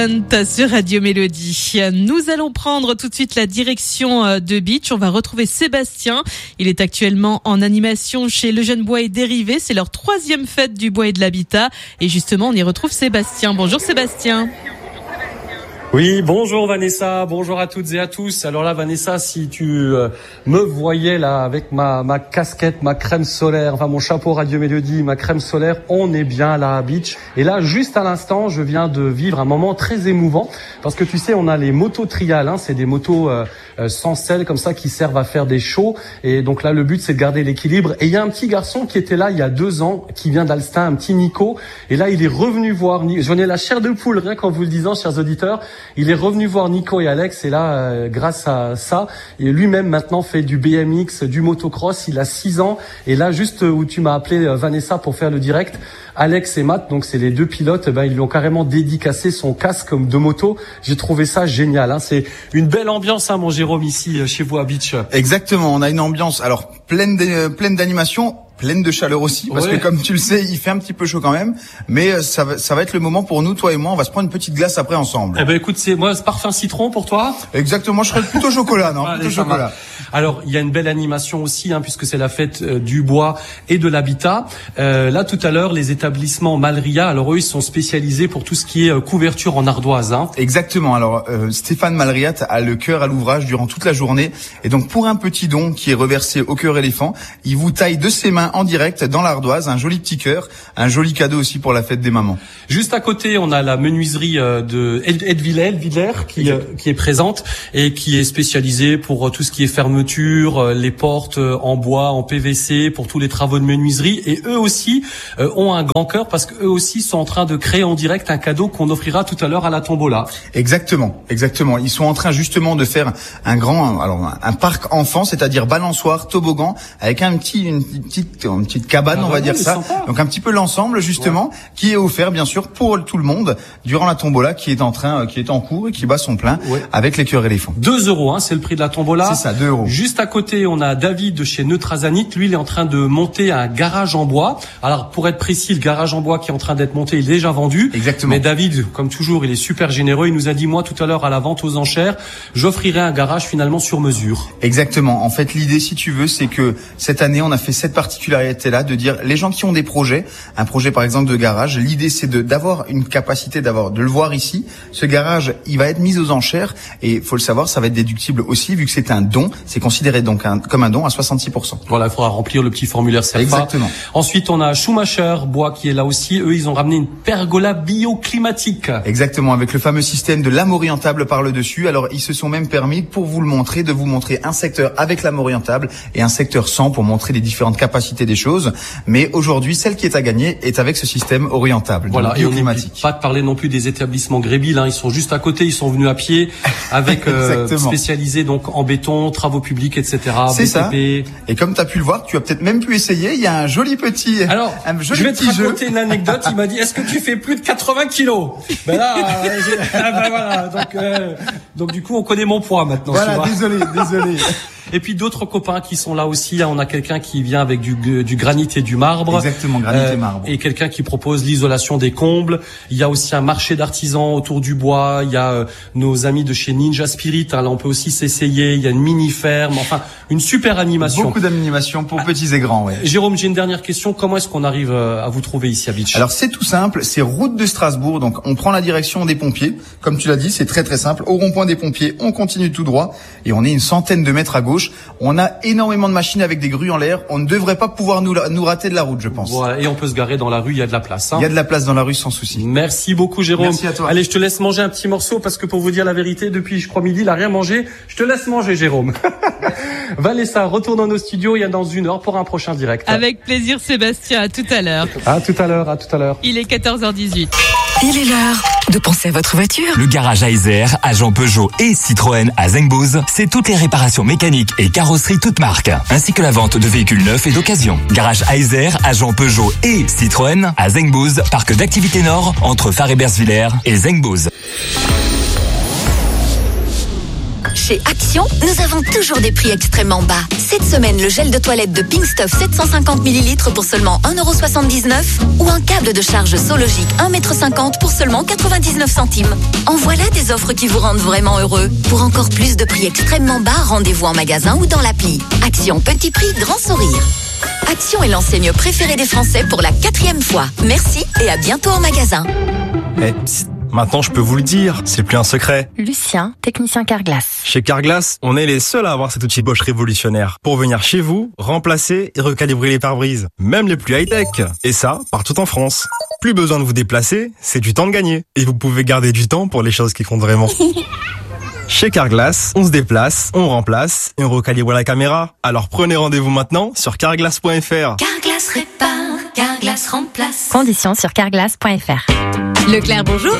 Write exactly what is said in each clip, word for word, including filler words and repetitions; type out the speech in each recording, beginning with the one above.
Sur Radio Mélodie. Nous allons prendre tout de suite la direction de Beach. On va retrouver Sébastien. Il est actuellement en animation chez Le Jeune Bois et Dérivés. C'est leur troisième fête du bois et de l'habitat. Et justement, on y retrouve Sébastien. Bonjour Sébastien. Oui, bonjour Vanessa, bonjour à toutes et à tous. Alors là Vanessa, si tu euh, me voyais là avec ma ma casquette, ma crème solaire, enfin mon chapeau Radio Mélodie, ma crème solaire, on est bien là à Beach. Et là, juste à l'instant, je viens de vivre un moment très émouvant parce que tu sais, on a les motos trials, hein, c'est des motos euh, euh, sans selle comme ça qui servent à faire des shows. Et donc là, le but c'est de garder l'équilibre. Et il y a un petit garçon qui était là il y a deux ans, qui vient d'Alstin, un petit Nico. Et là, il est revenu voir. J'en ai la chair de poule rien qu'en vous le disant, chers auditeurs. Il est revenu voir Nico et Alex et là, euh, grâce à ça, et lui-même maintenant fait du B M X, du motocross. Il a six ans et là, juste où tu m'as appelé euh, Vanessa pour faire le direct, Alex et Matt, donc c'est les deux pilotes, ben ils lui ont carrément dédicacé son casque de moto. J'ai trouvé ça génial. Hein. C'est une belle ambiance, hein, mon Jérôme, ici chez vous à Beach. Exactement. On a une ambiance alors pleine de, pleine d'animation. Pleine de chaleur aussi, parce ouais. que comme tu le sais, il fait un petit peu chaud quand même, mais ça va, ça va être le moment pour nous, toi et moi, on va se prendre une petite glace après ensemble. Eh ben écoute, c'est moi, c'est parfum citron pour toi. Exactement, je serais plutôt chocolat, non, Allez, plutôt chocolat. Alors il y a une belle animation aussi, hein, puisque c'est la fête euh, du bois et de l'habitat. Euh, là tout à l'heure, les établissements Malria, alors eux ils sont spécialisés pour tout ce qui est euh, couverture en ardoise. Hein. Exactement. Alors euh, Stéphane Malriat a le cœur à l'ouvrage durant toute la journée, et donc pour un petit don qui est reversé au Cœur Éléphant, il vous taille de ses mains en direct dans l'ardoise, un joli petit cœur, un joli cadeau aussi pour la fête des mamans. Juste à côté, on a la menuiserie de Edvillers, qui, euh, qui est présente et qui est spécialisée pour tout ce qui est fermeture, les portes en bois, en P V C, pour tous les travaux de menuiserie. Et eux aussi euh, ont un grand cœur parce qu'eux aussi sont en train de créer en direct un cadeau qu'on offrira tout à l'heure à la tombola. Exactement, exactement. Ils sont en train justement de faire un grand, alors un parc enfant, c'est-à-dire balançoire, toboggan, avec un petit, une petite, une petite cabane, ah, on va ouais, dire ça. Sympa. Donc un petit peu l'ensemble justement, ouais. qui est offert bien sûr pour tout le monde durant la tombola qui est en train, qui est en cours et qui bat son plein ouais. avec les Cœurs Éléphants. deux euros, hein, c'est le prix de la tombola. C'est ça, deux euros. Juste à côté, on a David de chez Neutrazanit. Lui, il est en train de monter un garage en bois. Alors pour être précis, le garage en bois qui est en train d'être monté, il est déjà vendu. Exactement. Mais David, comme toujours, il est super généreux. Il nous a dit, moi, tout à l'heure à la vente aux enchères, j'offrirai un garage finalement sur mesure. Exactement. En fait, l'idée, si tu veux, c'est que cette année, on a fait cette particularité-là de dire les gens qui ont des projets, un projet par exemple de garage, l'idée c'est de d'avoir une capacité d'avoir de le voir ici. Ce garage, il va être mis aux enchères et faut le savoir, ça va être déductible aussi vu que c'est un don. C'est considéré donc un, comme un don à soixante-six pour cent. Voilà, il faudra remplir le petit formulaire C F A. Exactement. Ensuite, on a Schumacher Bois qui est là aussi. Eux, ils ont ramené une pergola bioclimatique. Exactement, avec le fameux système de lame orientable par le dessus. Alors, ils se sont même permis, pour vous le montrer, de vous montrer un secteur avec lame orientable et un secteur sans pour montrer les différentes capacités des choses. Mais aujourd'hui, celle qui est à gagner est avec ce système orientable, voilà, et climatique. Pas de parler non plus des établissements Grébil, hein, ils sont juste à côté, ils sont venus à pied, avec euh, spécialisés donc en béton, travaux publics, et cetera. C'est B T P. Ça. Et comme tu as pu le voir, tu as peut-être même pu essayer. Il y a un joli petit. Alors, un joli je vais petit te raconter jeu. une anecdote. Il m'a dit, est-ce que tu fais plus de quatre-vingts kilos? Ben là, euh, ah ben voilà. Donc, euh, donc du coup, on connaît mon poids maintenant. Voilà, désolé, désolé. Et puis d'autres copains qui sont là aussi. On a quelqu'un qui vient avec du, du granit et du marbre. Exactement, granit euh, et marbre. Et quelqu'un qui propose l'isolation des combles. Il y a aussi un marché d'artisans autour du bois. Il y a euh, nos amis de chez Ninja Spirit. Hein, là, on peut aussi s'essayer. Il y a une mini ferme. Enfin, une super animation. Beaucoup d'animation pour ah, petits et grands. Ouais. Jérôme, j'ai une dernière question. Comment est-ce qu'on arrive à vous trouver ici à Beach? Alors c'est tout simple. C'est route de Strasbourg. Donc on prend la direction des pompiers. Comme tu l'as dit, c'est très très simple. Au rond-point des pompiers, on continue tout droit et on est une centaine de mètres à gauche. On a énormément de machines avec des grues en l'air. On ne devrait pas pouvoir nous, nous rater de la route, je pense. Voilà, et on peut se garer dans la rue, il y a de la place. Hein. Il y a de la place dans la rue sans souci. Merci beaucoup Jérôme. Merci à toi. Allez, je te laisse manger un petit morceau parce que pour vous dire la vérité, depuis je crois midi, il a rien mangé. Je te laisse manger Jérôme. Vanessa, retourne dans nos studios, il y a dans une heure pour un prochain direct. Avec plaisir Sébastien, à tout à l'heure. À tout à l'heure, à tout à l'heure. Il est quatorze heures dix-huit. Il est l'heure de penser à votre voiture. Le garage Aiser, agent Peugeot et Citroën à Zengbouz, c'est toutes les réparations mécaniques et carrosseries toutes marques, ainsi que la vente de véhicules neufs et d'occasion. Garage Aiser, agent Peugeot et Citroën à Zengbouz, parc d'activité nord entre Fare-et-Bersvillers et Zengbouz. Chez Action, nous avons toujours des prix extrêmement bas. Cette semaine, le gel de toilette de Pink Stuff sept cent cinquante millilitres pour seulement un euro soixante-dix-neuf ou un câble de charge Sologic un mètre cinquante pour seulement quatre-vingt-dix-neuf centimes. En voilà des offres qui vous rendent vraiment heureux. Pour encore plus de prix extrêmement bas, rendez-vous en magasin ou dans l'appli. Action, petit prix, grand sourire. Action est l'enseigne préférée des Français pour la quatrième fois. Merci et à bientôt en magasin. Eh, psst, maintenant je peux vous le dire, c'est plus un secret. Lucien, technicien Carglass. Chez Carglass, on est les seuls à avoir cet outil Bosch révolutionnaire pour venir chez vous, remplacer et recalibrer les pare-brises, même les plus high-tech. Et ça, partout en France. Plus besoin de vous déplacer, c'est du temps de gagner. Et vous pouvez garder du temps pour les choses qui comptent vraiment. Chez Carglass, on se déplace, on remplace et on recalibre la caméra. Alors prenez rendez-vous maintenant sur carglass point f r. Carglass répare, Carglass remplace. Conditions sur carglass point f r. Leclerc, bonjour.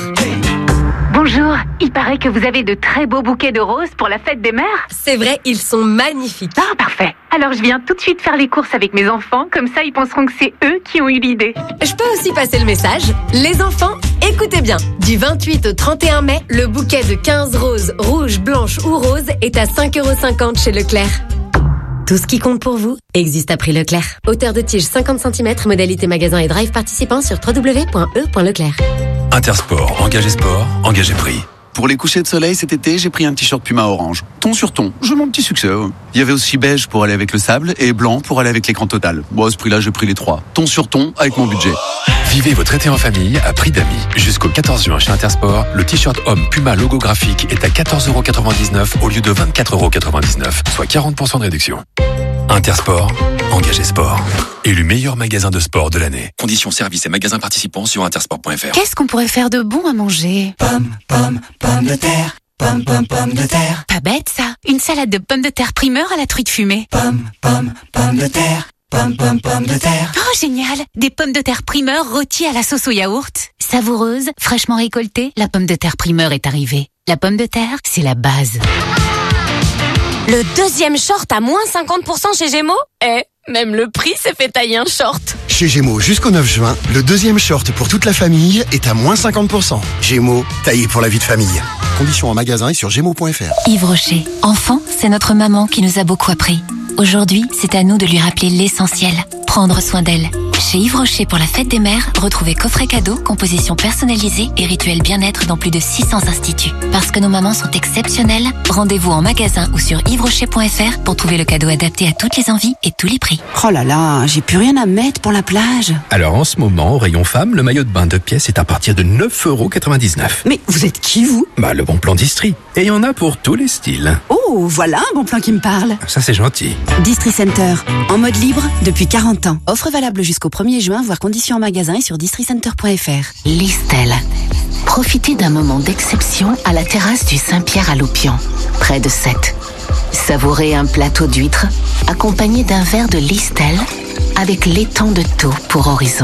Bonjour, il paraît que vous avez de très beaux bouquets de roses pour la fête des mères. C'est vrai, ils sont magnifiques. Ah, parfait. Alors je viens tout de suite faire les courses avec mes enfants, comme ça ils penseront que c'est eux qui ont eu l'idée. Je peux aussi passer le message. Les enfants, écoutez bien. Du vingt-huit au trente et un mai, le bouquet de quinze roses, rouges, blanches ou roses est à cinq euros cinquante chez Leclerc. Tout ce qui compte pour vous existe à prix Leclerc. Hauteur de tige cinquante centimètres, modalité magasin et drive participant sur w w w point e point leclerc. Intersport, engagé sport, engagé prix. Pour les couchers de soleil cet été, j'ai pris un t-shirt Puma orange. Ton sur ton, j'ai mon petit succès. Il y avait aussi beige pour aller avec le sable et blanc pour aller avec l'écran total. Bon, à ce prix-là, j'ai pris les trois. Ton sur ton avec mon budget. Vivez votre été en famille à prix d'amis. Jusqu'au quatorze juin chez Intersport, le t-shirt homme Puma logo graphique est à quatorze euros quatre-vingt-dix-neuf au lieu de vingt-quatre euros quatre-vingt-dix-neuf, soit quarante pour cent de réduction. Intersport, engagé sport. Élu meilleur magasin de sport de l'année. Conditions services et magasins participants sur intersport point f r. Qu'est-ce qu'on pourrait faire de bon à manger? Pomme, pomme, pomme de terre. Pomme, pomme, pomme de terre. Pas bête ça. Une salade de pommes de terre primeur à la truite fumée. Pomme, pomme, pomme de terre. Pomme, pomme, pomme de terre. Oh génial. Des pommes de terre primeur rôties à la sauce au yaourt. Savoureuse, fraîchement récoltée, la pomme de terre primeur est arrivée. La pomme de terre, c'est la base. Le deuxième short à moins cinquante pour cent chez Gémeaux? Eh, même le prix s'est fait tailler un short. Chez Gémeaux, jusqu'au neuf juin, le deuxième short pour toute la famille est à moins cinquante pour cent. Gémeaux, taillé pour la vie de famille. Conditions en magasin et sur gémeaux point f r. Yves Rocher. Enfant, c'est notre maman qui nous a beaucoup appris. Aujourd'hui, c'est à nous de lui rappeler l'essentiel. Prendre soin d'elle. Chez Yves Rocher pour la fête des mères, retrouvez coffret cadeau, composition personnalisée et rituel bien-être dans plus de six cents instituts. Parce que nos mamans sont exceptionnelles, rendez-vous en magasin ou sur yves rocher point f r pour trouver le cadeau adapté à toutes les envies et tous les prix. Oh là là, j'ai plus rien à mettre pour la plage. Alors en ce moment, au rayon femme, le maillot de bain de pièces est à partir de neuf euros quatre-vingt-dix-neuf. Mais vous êtes qui vous? Bah le bon plan d'Istri. Et il y en a pour tous les styles. Oh, voilà un bon plan qui me parle. Ça c'est gentil. Distri Center, en mode libre depuis quarante ans. Offre valable jusqu'au premier juin, voire conditions en magasin et sur distri center point f r. Listel. Profitez d'un moment d'exception à la terrasse du Saint-Pierre à Loupian, près de Sète. Savourez un plateau d'huîtres accompagné d'un verre de Listel avec l'étang de Thau pour horizon.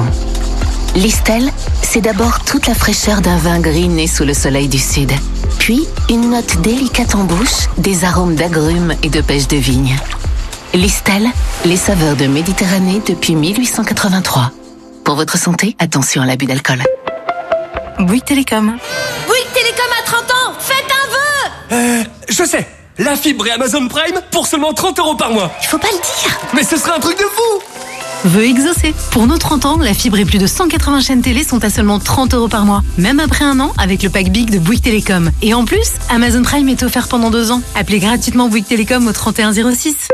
Listel, c'est d'abord toute la fraîcheur d'un vin gris né sous le soleil du sud. Puis, une note délicate en bouche, des arômes d'agrumes et de pêche de vigne. Listel, les saveurs de Méditerranée depuis mille huit cent quatre-vingt-trois. Pour votre santé, attention à l'abus d'alcool. Bouygues Télécom. Bouygues Télécom à trente ans, faites un vœu. Euh, je sais. La fibre et Amazon Prime pour seulement trente euros par mois. Il faut pas le dire. Mais ce serait un truc de fou. Veuille exaucer. Pour nos trente ans, la fibre et plus de cent quatre-vingts chaînes télé sont à seulement trente euros par mois. Même après un an, avec le pack Big de Bouygues Télécom. Et en plus, Amazon Prime est offert pendant deux ans. Appelez gratuitement Bouygues Télécom au trente et un zéro six.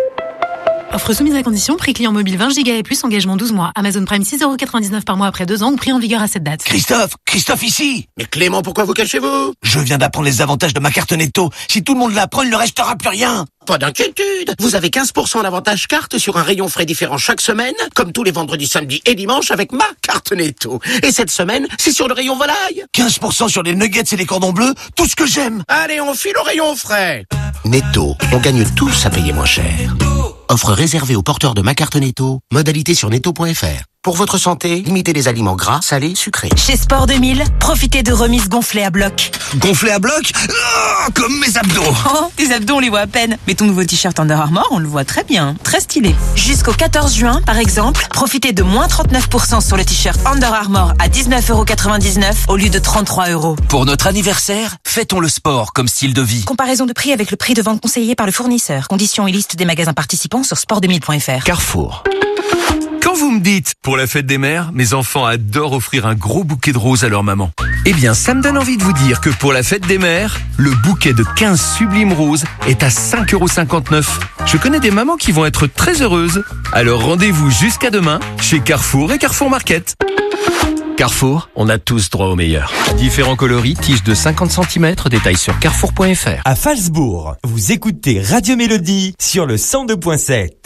Offre soumise à condition, prix client mobile vingt gigas et plus, engagement douze mois. Amazon Prime six euros quatre-vingt-dix-neuf par mois après deux ans ou prix en vigueur à cette date. Christophe, Christophe ici. Mais Clément, pourquoi vous cachez-vous? Je viens d'apprendre les avantages de ma carte Netto. Si tout le monde l'apprend, il ne restera plus rien. Pas d'inquiétude. Vous avez quinze pour cent d'avantage carte sur un rayon frais différent chaque semaine, comme tous les vendredis, samedis et dimanches avec ma carte Netto. Et cette semaine, c'est sur le rayon volaille. quinze pour cent sur les nuggets et les cordons bleus, tout ce que j'aime. Allez, on file au rayon frais. Netto, on gagne tous à payer moins cher. Offre réservée aux porteurs de ma carte Netto. Modalité sur netto point f r. Pour votre santé, limitez les aliments gras, salés, sucrés. Chez Sport deux mille, profitez de remises gonflées à bloc. Gonflé à bloc? Oh, comme mes abdos. Oh, tes abdos, on les voit à peine. Mais ton nouveau t-shirt Under Armour, on le voit très bien. Très stylé. Jusqu'au quatorze juin, par exemple, profitez de moins trente-neuf pour cent sur le t-shirt Under Armour à dix-neuf euros quatre-vingt-dix-neuf au lieu de trente-trois euros. Pour notre anniversaire, fêtons le sport comme style de vie. Comparaison de prix avec le prix de vente conseillé par le fournisseur. Conditions et liste des magasins participants sur sport deux mille point f r. Carrefour. Quand vous me dites, pour la fête des mères, mes enfants adorent offrir un gros bouquet de roses à leur maman. Eh bien, ça me donne envie de vous dire que pour la fête des mères, le bouquet de quinze sublimes roses est à cinq euros cinquante-neuf. Je connais des mamans qui vont être très heureuses. Alors rendez-vous jusqu'à demain chez Carrefour et Carrefour Market. Carrefour, on a tous droit au meilleur. Différents coloris, tiges de cinquante centimètres, détails sur carrefour point f r. À Falsbourg, vous écoutez Radio Mélodie sur le cent deux point sept.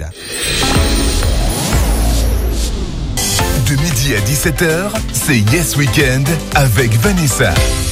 De midi à dix-sept heures, c'est Yes Weekend avec Vanessa.